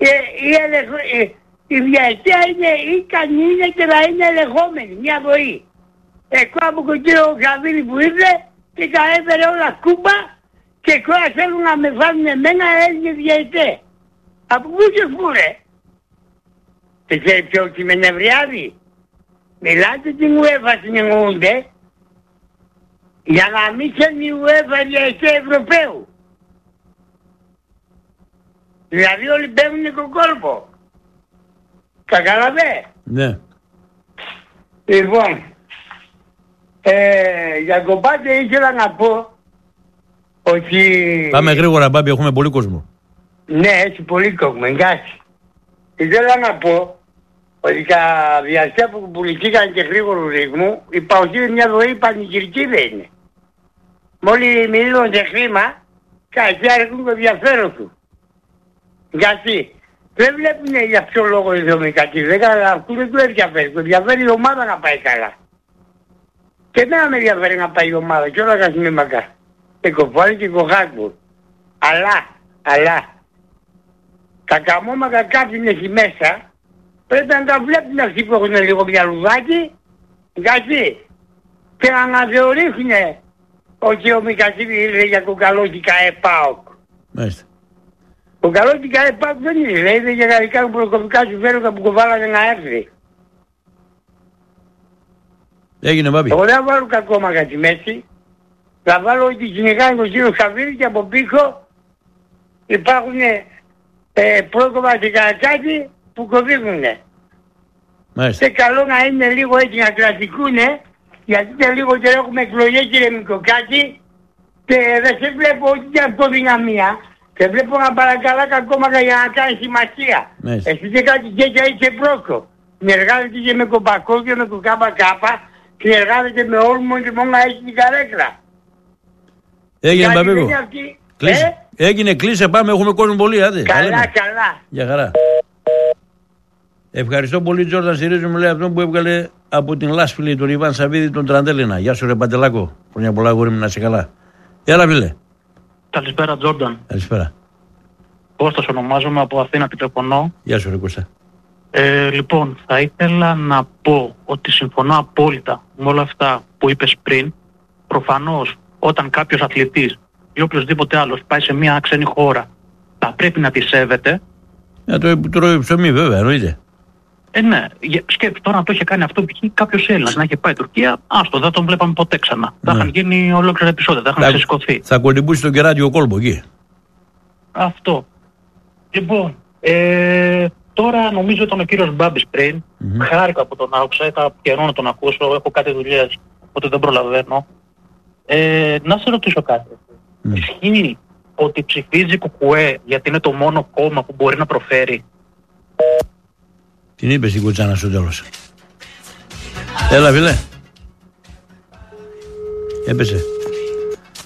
Η διαιτησία είναι ικανή και να είναι ελεγχόμενη, μια βοή. Εγώ από τον κύριο Γαβίδη που ήρθε και τα έφερε όλα κούμπα και τώρα θέλουν να με βάλουν εμένα Έλληνες διαιτητές. Από πού και πού ρε. Και ξέρει ποιο και με νευριάζει. Μιλάτε την UEFA συνεννοούνται για να μην ξέρει η UEFA διαιτητές Ευρωπαίου. Δηλαδή όλοι παίρνουν τον κόλπο. Καταλαβέ. Ναι. Λοιπόν, για κομπάτε ήθελα να πω ότι... Πάμε γρήγορα Μπάμπη, έχουμε πολύ κόσμο. Ναι, έτσι πολύ κόσμο, εντάξει. Ήθελα να πω ότι τα διασταία που πουληθήκαν και γρήγορου ρυθμού, η παουτή είναι μια ζωή πανηγυρική δεν είναι. Μόλι μιλούν χρήμα, κάτι αρκούν το ενδιαφέρον του. Γιατί δεν βλέπουν για ποιο λόγο οι δομικατοί, αυτού δεν του ενδιαφέρει. Του ενδιαφέρει η ομάδα να πάει καλά. Και εμένα με ενδιαφέρει να πάει η ομάδα και όλα τα συνήμακα. Και κοφάλι και κοχάκου. Αλλά τα καμώματα κάποιοι εκεί μέσα πρέπει να τα βλέπουν αυτοί που έχουν λίγο μυαλουδάκι, γιατί και να αναθεωρήσουν ότι ο Μικασίδης ήρθε για κοκαλώτικα ΕΠΑΟΚ. Μάλιστα. Κοκαλώτικα ΕΠΑΟΚ δεν ήρθε, είδε για γαλλικά προκοπικά συμφέροντα που κοβάλανε να έρθει. Έγινε Μπάμπη. Εγώ δεν βάλω κακόμα για τη μέση. Θα βάλω ότι κυνηγάνε τον κύριο Χαβίδη και από πίσω υπάρχουν πρόκοπα και κάτι που κοβίγουνε. Μάλιστα. Και καλό να είναι λίγο έτσι να κρατικούνε, γιατί είναι λίγο και έχουμε εκλογές κύριε Μικοκάκη και δεν σε βλέπω ότι και αυτό δυναμία. Και βλέπω να παρακαλά ακόμα για να κάνει σημασία. Εσύ και κάτι τέτοια είσαι πρόκο. Συνεργάζεται και με κομπακό και με κοκάπα, συνεργάζεται με όλους και μόνο να έχει την καρέκλα. Έγινε Μπαμπίκο. Έγινε, κλείσε, πάμε, έχουμε κόσμο πολύ, άντε. Καλά. Για χαρά. Ευχαριστώ πολύ Τζόρνταν Σιρίζου, μου λέει αυτόν που έβγαλε από την Λάσπηλη τον Ιβάν Σαββίδη τον Τραντέλινα. Γεια σου ρε Παντελάκο, χρόνια πολλά γόρι μου να είσαι καλά. Έλα φίλε. Καλησπέρα Τζόρνταν. Καλησπέρα. Κώστας ονομάζομαι, από Αθήνα τηλεφωνώ. Γεια σου ρε Κώστα. Λοιπόν, θα ήθελα να πω ότι συμφωνώ απόλυτα με όλα αυτά που είπες πριν. Προφανώς όταν κάποιος αθλητής ή οποιοσδήποτε άλλος πάει σε μια ξένη χώρα θα πρέπει να τη σέβεται. Το τρώει ψωμί βέβαια, εννοείται. Ναι, σκέψου τώρα να το είχε κάνει αυτό κάποιος Έλληνας, να είχε πάει Τουρκία, άστο, δεν τον βλέπαμε ποτέ ξανά. Θα είχαν γίνει ολόκληρα επεισόδια, θα είχαν ξεσηκωθεί. Θα κολυμπούσει τον κεράτιο κόλπο εκεί. Αυτό. Λοιπόν, τώρα νομίζω ήταν ο κύριος Μπάμπης πριν. Χάρηκα που τον άκουσα, είχα καιρό να τον ακούσω, έχω κάτι δουλειές, οπότε δεν προλαβαίνω. Να σε ρωτήσω κάτι. Ισχύει ότι ψηφίζει Κουκουέ γιατί είναι το μόνο κόμμα που μπορεί να προφέρει? Την είπε στην Κουτσάνα στο τέλος. Έλα φίλε. Έπεσε.